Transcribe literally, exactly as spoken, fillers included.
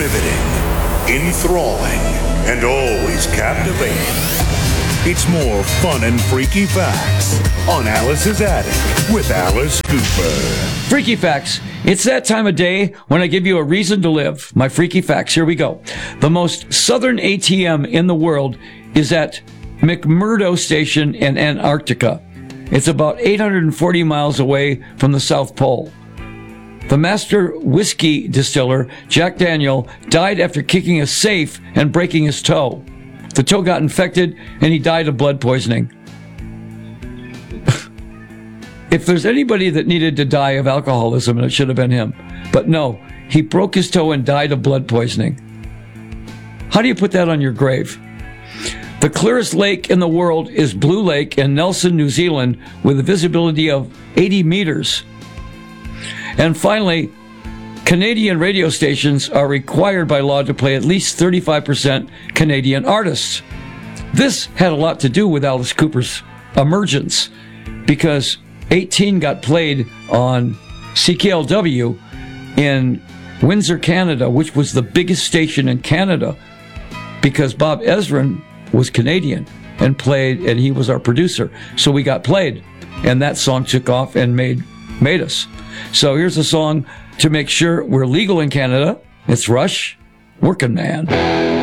Riveting, enthralling, and always captivating. It's more fun and freaky facts on Alice's Attic with Alice Cooper. Freaky facts. It's that time of day when I give you a reason to live. My freaky facts. Here we go. The most southern A T M in the world is at McMurdo Station in Antarctica. It's about eight hundred forty miles away from the South Pole. The master whiskey distiller, Jack Daniel, died after kicking a safe and breaking his toe. The toe got infected, and he died of blood poisoning. If there's anybody that needed to die of alcoholism, it should have been him. But no, he broke his toe and died of blood poisoning. How do you put that on your grave? The clearest lake in the world is Blue Lake in Nelson, New Zealand, with a visibility of eighty meters. And finally, Canadian radio stations are required by law to play at least thirty-five percent Canadian artists. This had a lot to do with Alice Cooper's emergence, because eighteen got played on C K L W in Windsor, Canada, which was the biggest station in Canada, because Bob Ezrin was Canadian and played, and he was our producer. So we got played, and that song took off and made made us. So here's a song to make sure we're legal in Canada. It's Rush, Working Man.